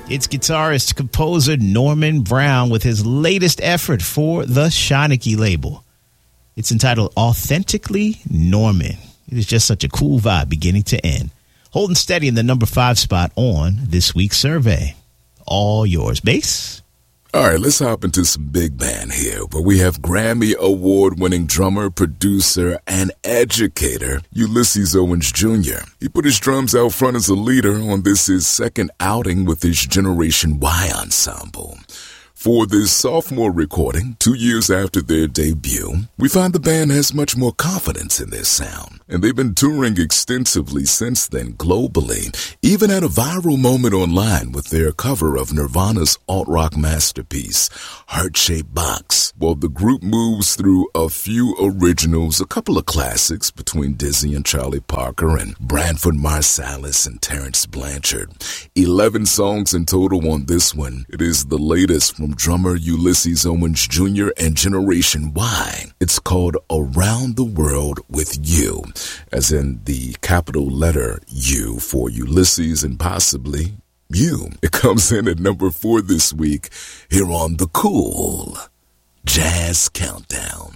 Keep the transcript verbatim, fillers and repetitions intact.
It's guitarist, composer Norman Brown with his latest effort for the Shanachie label. It's entitled Authentically Norman. It is just such a cool vibe beginning to end. Holding steady in the number five spot on this week's survey. All yours, Bass. All right, let's hop into some big band here, where we have Grammy Award-winning drummer, producer, and educator Ulysses Owens Junior He put his drums out front as a leader on this his second outing with his Generation Y ensemble. For this sophomore recording, two years after their debut, we find the band has much more confidence in their sound, and they've been touring extensively since then globally, even had a viral moment online with their cover of Nirvana's alt-rock masterpiece, Heart-Shaped Box, while the group moves through a few originals, a couple of classics between Dizzy and Charlie Parker and Branford Marsalis and Terrence Blanchard. Eleven songs in total on this one. It is the latest from drummer Ulysses Owens Junior and Generation Y. It's called Around the World with You, as in the capital letter U for Ulysses and possibly you. It comes in at number four this week here on the Cool Jazz Countdown.